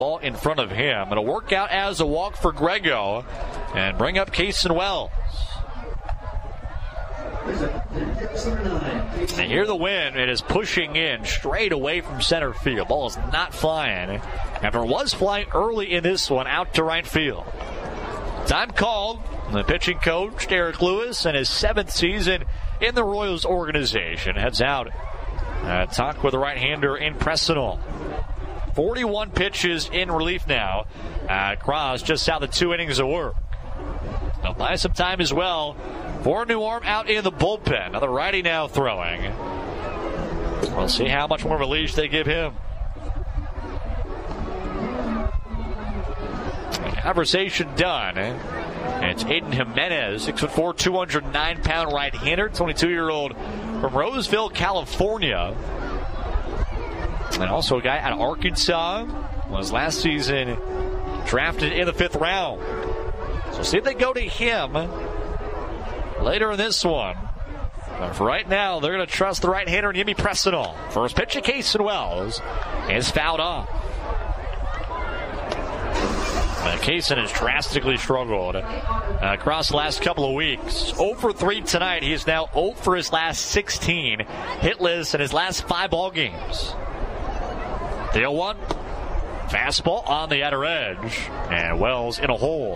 ball in front of him. It'll work out as a walk for Grego and bring up Cason Wells. And here the wind, it is pushing in straight away from center field. Ball is not flying. After it was flying early in this one, out to right field. Time called. The pitching coach, Derek Lewis, in his 7th season in the Royals organization, heads out. Talk with the right-hander in Prestonall. 41 pitches in relief now. Cross just south of 2 innings of work. They'll buy some time as well for a new arm out in the bullpen. Another righty now throwing. We'll see how much more of a leash they give him. Conversation done. And it's Aiden Jimenez, 6'4", 209-pound right-hander, 22-year-old from Roseville, California. And also a guy out of Arkansas, was last season drafted in the 5th round. So see if they go to him later in this one. But for right now, they're going to trust the right-hander, Jimmy Prestonall. First pitch to Cason Wells is fouled off. Cason has drastically struggled across the last couple of weeks. 0 for 3 tonight. He is now 0 for his last 16. Hitless in his last 5 ball games. The 0-1. Fastball on the outer edge. And Wells in a hole.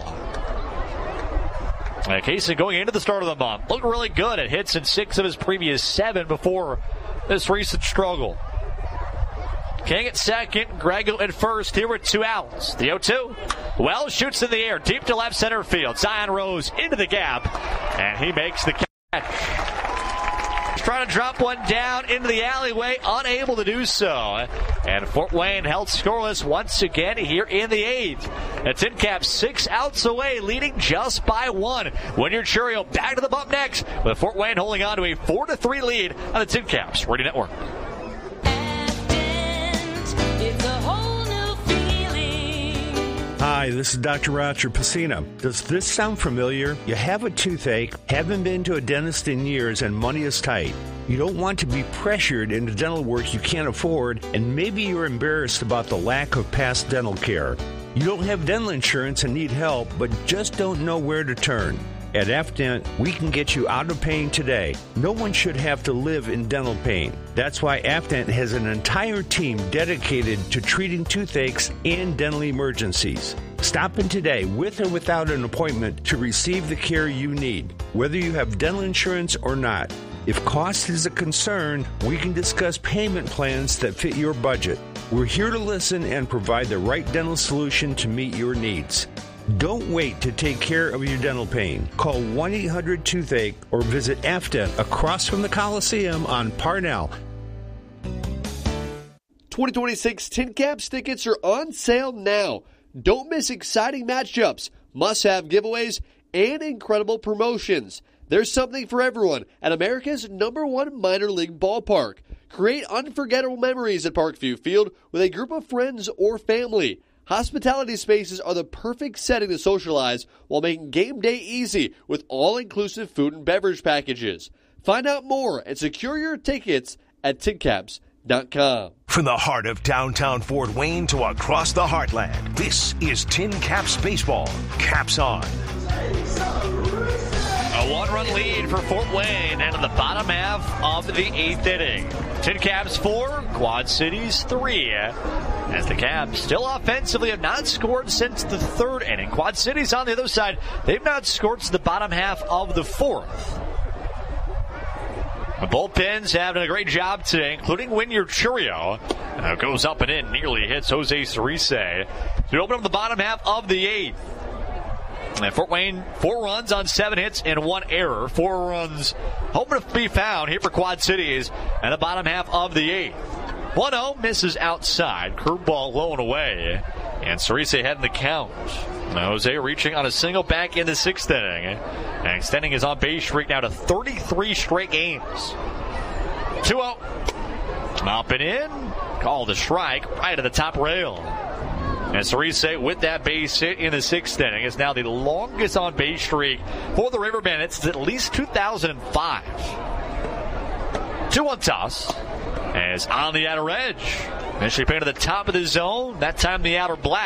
Cason going into the start of the month looked really good at hits in 6 of his previous 7 before this recent struggle. King at second, Grego at first, here with 2 outs. The 0-2. Wells shoots in the air, deep to left center field. Zion Rose into the gap, and he makes the catch. He's trying to drop one down into the alleyway, unable to do so. And Fort Wayne held scoreless once again here in the 8th. The Tin Caps 6 outs away, leading just by 1. Wynyard Churio back to the bump next, with Fort Wayne holding on to a 4-3 lead on the Tin Caps Radio Network. Hi, this is Dr. Roger Pacino. Does this sound familiar? You have a toothache, haven't been to a dentist in years, and money is tight. You don't want to be pressured into dental work you can't afford, and maybe you're embarrassed about the lack of past dental care. You don't have dental insurance and need help, but just don't know where to turn. At Afdent, we can get you out of pain today. No one should have to live in dental pain. That's why Afdent has an entire team dedicated to treating toothaches and dental emergencies. Stop in today with or without an appointment to receive the care you need, whether you have dental insurance or not. If cost is a concern, we can discuss payment plans that fit your budget. We're here to listen and provide the right dental solution to meet your needs. Don't wait to take care of your dental pain. Call 1-800-TOOTHACHE or visit Afdent across from the Coliseum on Parnell. 2026 Tin Caps tickets are on sale now. Don't miss exciting matchups, must-have giveaways, and incredible promotions. There's something for everyone at America's #1 minor league ballpark. Create unforgettable memories at Parkview Field with a group of friends or family. Hospitality spaces are the perfect setting to socialize while making game day easy with all-inclusive food and beverage packages. Find out more and secure your tickets at tincaps.com. From the heart of downtown Fort Wayne to across the heartland, this is Tin Caps Baseball. Caps on. A 1-run lead for Fort Wayne and in the bottom half of the 8th inning. Tin Caps 4, Quad Cities 3. As the Caps still offensively have not scored since the 3rd inning. Quad Cities on the other side, they've not scored since the bottom half of the 4th. The bullpens have done a great job today, including Wynyard Churio. Goes up and in, nearly hits Jose Cerise. To open up the bottom half of the 8th. And Fort Wayne, 4 runs on 7 hits and 1 error. 4 runs hoping to be found here for Quad Cities and the bottom half of the 8th. 1-0 misses outside. Curveball low and away. And Cerise heading the count. Now Jose reaching on a single back in the 6th inning. And extending his on-base streak now to 33 straight games. 2-0. Up and in. Called a strike right at the top rail. And Cerise with that base hit in the 6th inning is now the longest on-base streak for the River Bandits since at least 2005. 2-1 toss. As on the outer edge. Initially painted the top of the zone. That time the outer black.